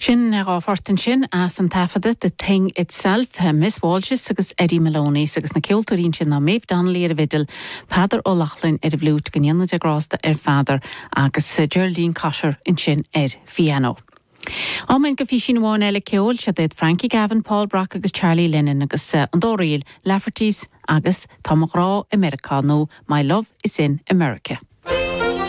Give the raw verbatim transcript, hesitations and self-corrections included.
Sin á fortin sin as an tafada the thing itself Miss Walsh's agus Eddie Maloney agus na ceoltarín sin na Maeve Donnelly ar vidal Padar O'Loughlin ar bhlút gannne de grasta ar father agus Geraldine Kosher in sin ar piano. Ámin go fi sin bháin eile ceol se déad Frankie Gavin, Paul Brock agus Charlie Lennon agus uh, an dóiríil Lafferty's agus Tomach Rá Americano My Love is in America.